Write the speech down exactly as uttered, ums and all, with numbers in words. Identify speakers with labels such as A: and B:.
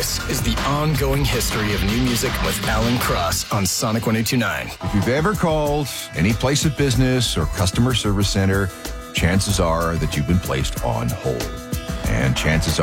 A: This is the ongoing history of new music with Alan Cross on Sonic one oh two point nine.
B: If you've ever called any place of business or customer service center, chances are that you've been placed on hold. And chances